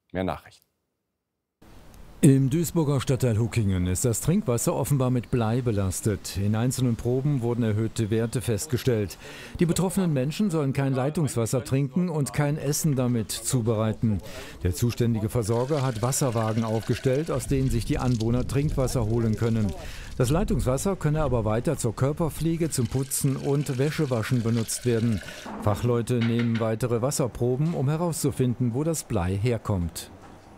Mehr Nachrichten. Im Duisburger Stadtteil Huckingen ist das Trinkwasser offenbar mit Blei belastet. In einzelnen Proben wurden erhöhte Werte festgestellt. Die betroffenen Menschen sollen kein Leitungswasser trinken und kein Essen damit zubereiten. Der zuständige Versorger hat Wasserwagen aufgestellt, aus denen sich die Anwohner Trinkwasser holen können. Das Leitungswasser könne aber weiter zur Körperpflege, zum Putzen und Wäschewaschen benutzt werden. Fachleute nehmen weitere Wasserproben, um herauszufinden, wo das Blei herkommt.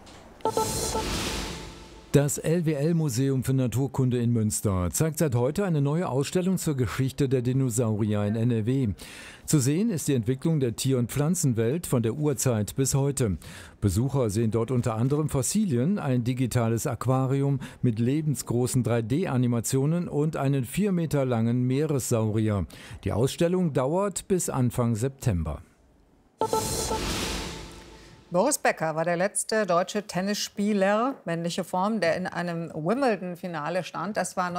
Das LWL-Museum für Naturkunde in Münster zeigt seit heute eine neue Ausstellung zur Geschichte der Dinosaurier in NRW. Zu sehen ist die Entwicklung der Tier- und Pflanzenwelt von der Urzeit bis heute. Besucher sehen dort unter anderem Fossilien, ein digitales Aquarium mit lebensgroßen 3D-Animationen und einen 4 Meter langen Meeressaurier. Die Ausstellung dauert bis Anfang September. Boris Becker war der letzte deutsche Tennisspieler, männliche Form, der in einem Wimbledon-Finale stand. Das war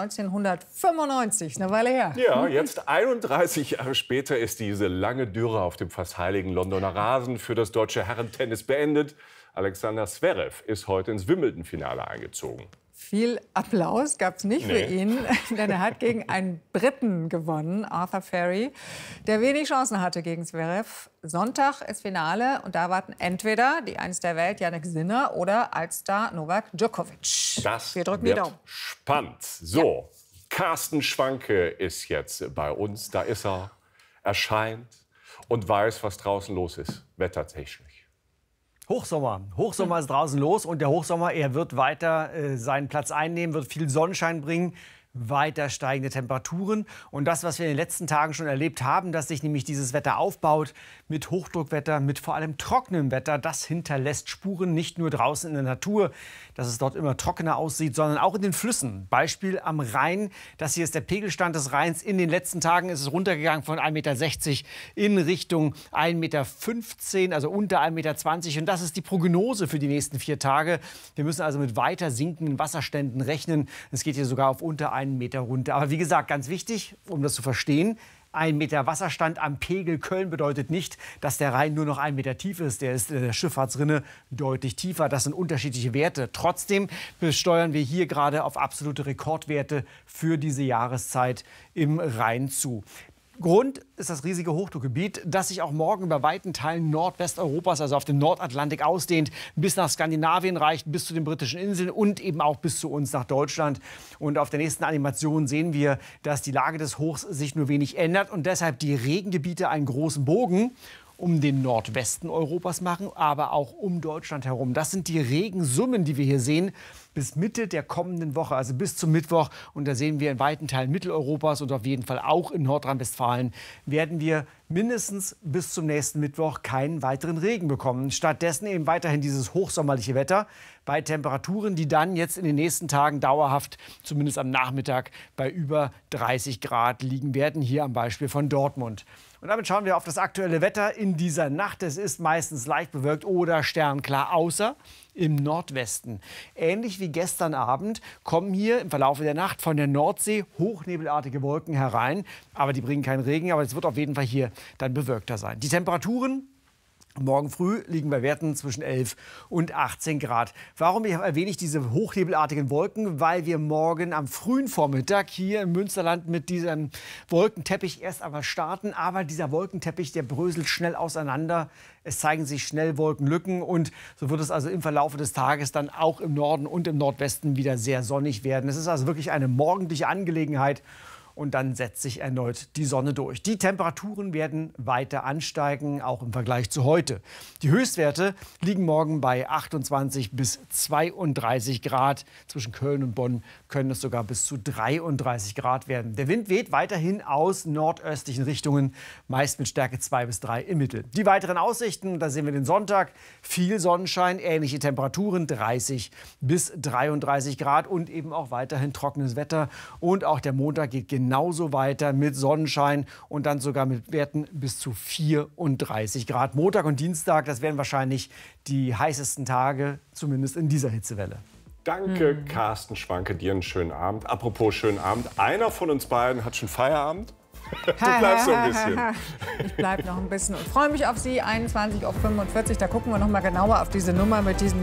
1995, eine Weile her. Ja, jetzt 31 Jahre später ist diese lange Dürre auf dem fast heiligen Londoner Rasen für das deutsche Herrentennis beendet. Alexander Zverev ist heute ins Wimbledon-Finale eingezogen. Viel Applaus gab es nicht für ihn, denn er hat gegen einen Briten gewonnen, Arthur Ferry, der wenig Chancen hatte gegen Zverev. Sonntag ist Finale und da warten entweder die Eins der Welt, Jannik Sinner, oder Altstar Novak Djokovic. Das Wir drücken wird die Daumen. spannend. So, Carsten Schwanke ist jetzt bei uns. Da ist er, erscheint und weiß, was draußen los ist, wettertechnisch. Hochsommer. Hochsommer ist draußen los und der Hochsommer, er wird weiter seinen Platz einnehmen, wird viel Sonnenschein bringen, weiter steigende Temperaturen. Und das, was wir in den letzten Tagen schon erlebt haben, dass sich nämlich dieses Wetter aufbaut mit Hochdruckwetter, mit vor allem trockenem Wetter, das hinterlässt Spuren nicht nur draußen in der Natur, dass es dort immer trockener aussieht, sondern auch in den Flüssen. Beispiel am Rhein. Das hier ist der Pegelstand des Rheins. In den letzten Tagen ist es runtergegangen von 1,60 Meter in Richtung 1,15 Meter, also unter 1,20 Meter. Und das ist die Prognose für die nächsten 4 Tage. Wir müssen also mit weiter sinkenden Wasserständen rechnen. Es geht hier sogar auf unter 1 Meter runter. Aber wie gesagt, ganz wichtig, um das zu verstehen, 1 Meter Wasserstand am Pegel Köln bedeutet nicht, dass der Rhein nur noch 1 Meter tief ist. Der ist in der Schifffahrtsrinne deutlich tiefer. Das sind unterschiedliche Werte. Trotzdem besteuern wir hier gerade auf absolute Rekordwerte für diese Jahreszeit im Rhein zu. Grund ist das riesige Hochdruckgebiet, das sich auch morgen über weiten Teilen Nordwesteuropas, also auf dem Nordatlantik ausdehnt, bis nach Skandinavien reicht, bis zu den britischen Inseln und eben auch bis zu uns nach Deutschland. Und auf der nächsten Animation sehen wir, dass die Lage des Hochs sich nur wenig ändert und deshalb die Regengebiete einen großen Bogen um den Nordwesten Europas machen, aber auch um Deutschland herum. Das sind die Regensummen, die wir hier sehen, bis Mitte der kommenden Woche, also bis zum Mittwoch. Und da sehen wir in weiten Teilen Mitteleuropas und auf jeden Fall auch in Nordrhein-Westfalen werden wir mindestens bis zum nächsten Mittwoch keinen weiteren Regen bekommen. Stattdessen eben weiterhin dieses hochsommerliche Wetter bei Temperaturen, die dann jetzt in den nächsten Tagen dauerhaft, zumindest am Nachmittag, bei über 30 Grad liegen werden, hier am Beispiel von Dortmund. Und damit schauen wir auf das aktuelle Wetter in dieser Nacht. Es ist meistens leicht bewölkt oder sternklar, außer im Nordwesten. Ähnlich wie gestern Abend kommen hier im Verlauf der Nacht von der Nordsee hochnebelartige Wolken herein. Aber die bringen keinen Regen, aber es wird auf jeden Fall hier dann bewölkter sein. Die Temperaturen morgen früh liegen bei Werten zwischen 11 und 18 Grad. Warum erwähne ich diese hochnebelartigen Wolken? Weil wir morgen am frühen Vormittag hier im Münsterland mit diesem Wolkenteppich erst einmal starten. Aber dieser Wolkenteppich, der bröselt schnell auseinander. Es zeigen sich schnell Wolkenlücken und so wird es also im Verlauf des Tages dann auch im Norden und im Nordwesten wieder sehr sonnig werden. Es ist also wirklich eine morgendliche Angelegenheit. Und dann setzt sich erneut die Sonne durch. Die Temperaturen werden weiter ansteigen, auch im Vergleich zu heute. Die Höchstwerte liegen morgen bei 28 bis 32 Grad. Zwischen Köln und Bonn können es sogar bis zu 33 Grad werden. Der Wind weht weiterhin aus nordöstlichen Richtungen, meist mit Stärke 2 bis 3 im Mittel. Die weiteren Aussichten, da sehen wir den Sonntag, viel Sonnenschein, ähnliche Temperaturen, 30 bis 33 Grad und eben auch weiterhin trockenes Wetter. Und auch der Montag geht genauso weiter mit Sonnenschein und dann sogar mit Werten bis zu 34 Grad. Montag und Dienstag, das werden wahrscheinlich die heißesten Tage, zumindest in dieser Hitzewelle. Danke, Carsten Schwanke, dir einen schönen Abend. Apropos schönen Abend, einer von uns beiden hat schon Feierabend. Du bleibst noch ein bisschen. Ich bleibe noch ein bisschen und freue mich auf Sie, 21:45 Uhr. Da gucken wir noch mal genauer auf diese Nummer mit diesen